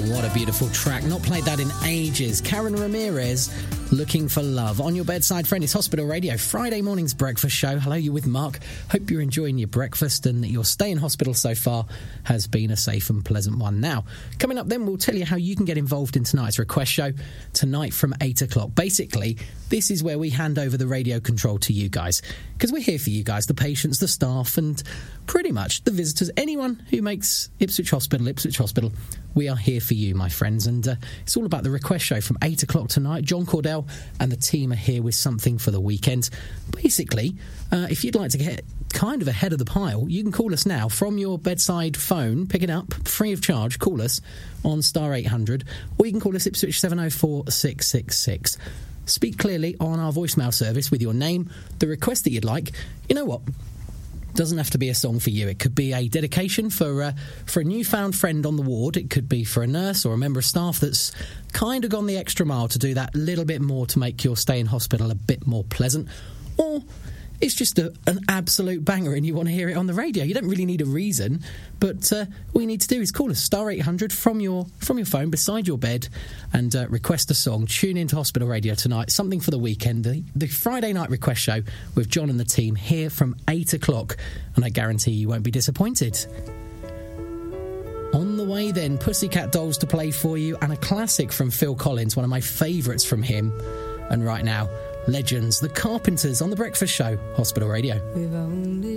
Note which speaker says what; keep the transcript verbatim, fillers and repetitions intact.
Speaker 1: What a beautiful track. Not played that in ages. Karen Ramirez, Looking for Love. On your bedside friend is Hospital Radio, Friday morning's breakfast show. Hello, you with Mark. Hope you're enjoying your breakfast and that your stay in hospital so far has been a safe and pleasant one. Now, coming up then, we'll tell you how you can get involved in tonight's request show, tonight from eight o'clock. Basically, this is where we hand over the radio control to you guys, because we're here for you guys, the patients, the staff, and pretty much the visitors, anyone who makes Ipswich Hospital, Ipswich Hospital. We are here for you, my friends, and uh, it's all about the request show from eight o'clock tonight. John Cordell and the team are here with something for the weekend. Basically, uh, if you'd like to get kind of ahead of the pile, you can call us now from your bedside phone, pick it up, free of charge, call us on star eight hundred, or you can call us Ipswich seven oh four six six six. Speak clearly on our voicemail service with your name, the request that you'd like. You know what? Doesn't have to be a song for you. It could be a dedication for uh, for a newfound friend on the ward. It could be for a nurse or a member of staff that's kind of gone the extra mile to do that little bit more to make your stay in hospital a bit more pleasant. Or it's just a, an absolute banger and you want to hear it on the radio. You don't really need a reason, but uh, all you need to do is call us star eight hundred from your from your phone beside your bed and uh, request a song. Tune into Hospital Radio tonight. Something for the weekend. The, the Friday night request show with John and the team here from eight o'clock, and I guarantee you won't be disappointed. On the way then, Pussycat Dolls to play for you and a classic from Phil Collins, one of my favourites from him. And right now, Legends, The Carpenters on The Breakfast Show, Hospital Radio. We've only